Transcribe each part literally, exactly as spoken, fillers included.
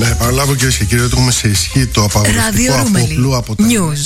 Να επαναλάβω, κυρίες και κύριοι, ότι έχουμε σε ισχύ το απαγορευτικό αποπλού από τα News.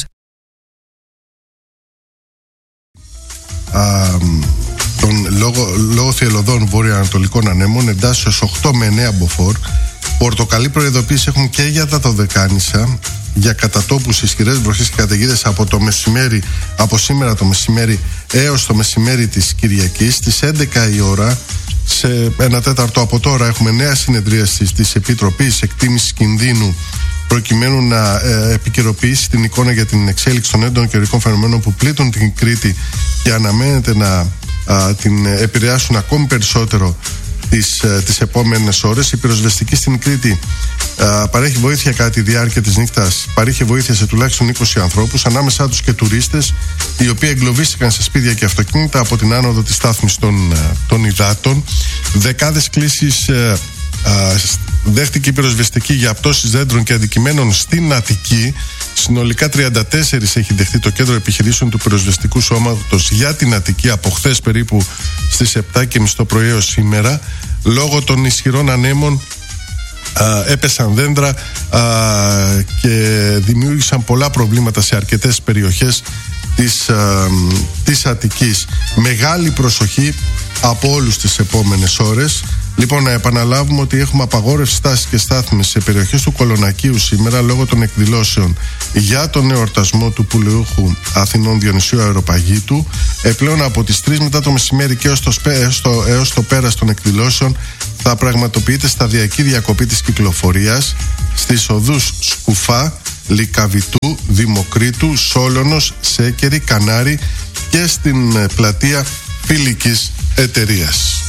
Α, των λόγω, λόγω θυελλωδών βορειοανατολικών ανέμων, εντάσσεως οκτώ με εννέα μποφόρ. Πορτοκαλί προειδοποίηση έχουν και για τα Δωδεκάνησα για κατατόπους ισχυρές βροχές και καταιγίδες από το μεσημέρι, από σήμερα το μεσημέρι έως το μεσημέρι της Κυριακής. Στις έντεκα η ώρα, σε ένα τέταρτο από τώρα, έχουμε νέα συνεδρίαση της Επιτροπής Εκτίμησης Κινδύνου, προκειμένου να ε, επικαιροποιήσει την εικόνα για την εξέλιξη των έντονων καιρικών φαινομένων που πλήττουν την Κρήτη και αναμένεται να α, την επηρεάσουν ακόμη περισσότερο τις, ε, τις επόμενες ώρες. Η πυροσβεστική στην Κρήτη α, παρέχει βοήθεια κατά τη διάρκεια της νύχτας. Παρέχει βοήθεια σε τουλάχιστον είκοσι ανθρώπους, ανάμεσά τους και τουρίστες, οι οποίοι εγκλωβίστηκαν σε σπίτια και αυτοκίνητα από την άνοδο της στάθμης των, των υδάτων. Δεκάδες κλήσεις ε, α, δέχτηκε η πυροσβεστική για πτώσεις δέντρων και αντικειμένων στην Αττική. Συνολικά τριάντα τέσσερα έχει δεχτεί το κέντρο επιχειρήσεων του πυροσβεστικού σώματος για την Αττική από χθες περίπου στις επτά και μισή το πρωί έως σήμερα. Λόγω των ισχυρών ανέμων α, έπεσαν δέντρα α, και δημιούργησαν πολλά προβλήματα σε αρκετές περιοχές της, α, της Αττικής. Μεγάλη προσοχή από όλους τις επόμενες ώρες. Λοιπόν, να επαναλάβουμε ότι έχουμε απαγόρευση στάσης και στάθμης σε περιοχές του Κολονακίου σήμερα λόγω των εκδηλώσεων για τον εορτασμό του Πουλαιούχου Αθηνών Διονυσίου Αεροπαγήτου. Επλέον από τις τρεις μετά το μεσημέρι και έως το, έως το, έως το πέρας των εκδηλώσεων θα πραγματοποιείται σταδιακή διακοπή της κυκλοφορίας στις οδούς Σκουφά, Λυκαβητού, Δημοκρίτου, Σόλωνος, Σέκερη, Κανάρη και στην πλατεία Φιλικής Εταιρείας.